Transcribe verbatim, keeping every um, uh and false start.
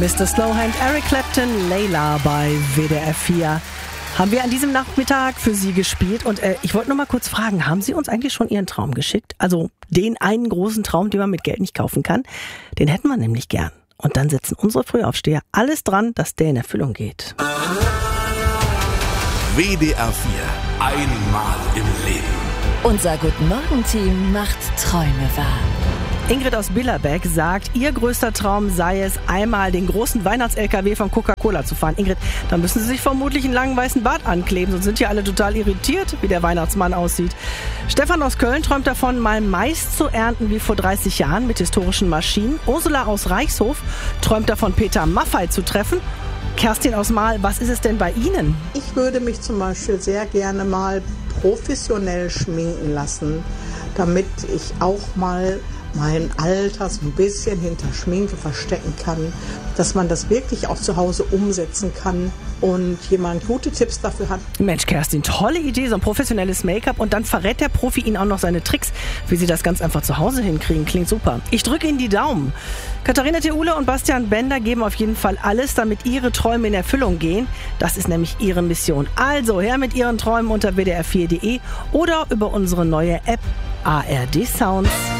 Mister Slowhand, Eric Clapton, Layla bei W D R vier. Haben wir an diesem Nachmittag für Sie gespielt. Und äh, ich wollte nur mal kurz fragen, haben Sie uns eigentlich schon Ihren Traum geschickt? Also den einen großen Traum, den man mit Geld nicht kaufen kann? Den hätten wir nämlich gern. Und dann setzen unsere Frühaufsteher alles dran, dass der in Erfüllung geht. W D R vier. Einmal im Leben. Unser Guten Morgen-Team macht Träume wahr. Ingrid aus Billerbeck sagt, ihr größter Traum sei es, einmal den großen Weihnachts-L K W von Coca-Cola zu fahren. Ingrid, da müssen Sie sich vermutlich einen langen weißen Bart ankleben, sonst sind hier alle total irritiert, wie der Weihnachtsmann aussieht. Stefan aus Köln träumt davon, mal Mais zu ernten wie vor dreißig Jahren mit historischen Maschinen. Ursula aus Reichshof träumt davon, Peter Maffay zu treffen. Kerstin aus Mahl, was ist es denn bei Ihnen? Ich würde mich zum Beispiel sehr gerne mal professionell schminken lassen, damit ich auch mal mein Alter so ein bisschen hinter Schminke verstecken kann, dass man das wirklich auch zu Hause umsetzen kann und jemand gute Tipps dafür hat. Mensch, Kerstin, tolle Idee, so ein professionelles Make-up und dann verrät der Profi Ihnen auch noch seine Tricks, wie Sie das ganz einfach zu Hause hinkriegen. Klingt super. Ich drücke Ihnen die Daumen. Katharina Theule und Bastian Bender geben auf jeden Fall alles, damit Ihre Träume in Erfüllung gehen. Das ist nämlich Ihre Mission. Also her mit Ihren Träumen unter w d r vier punkt d e oder über unsere neue App A R D Sounds.